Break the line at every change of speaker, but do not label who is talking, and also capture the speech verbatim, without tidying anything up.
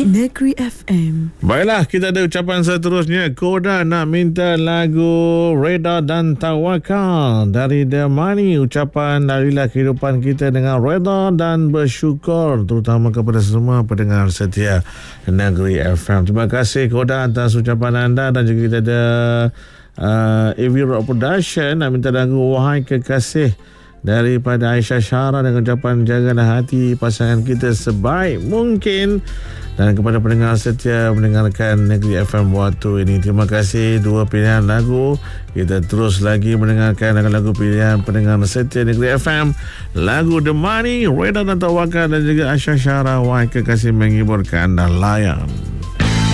Negeri F M.
Baiklah, kita ada ucapan seterusnya. Koda nak minta lagu Reda dan Tawakal dari The Money. Ucapan darilah kehidupan kita dengan reda dan bersyukur, terutama kepada semua pendengar setia Negeri F M. Terima kasih Koda atas ucapan anda. Dan juga kita ada uh, A V Rock Production nak minta lagu Wahai Kekasih daripada Aisyah Syara dengan ucapan jagalah hati pasangan kita sebaik mungkin. Dan kepada pendengar setia mendengarkan Negeri F M waktu ini, terima kasih. Dua pilihan lagu, kita terus lagi mendengarkan lagu-lagu pilihan pendengar setia Negeri F M. Lagu The Money, Reda dan Tawakal, dan juga Aisyah Syara Wahai Kekasih menghiburkan anda. Layan.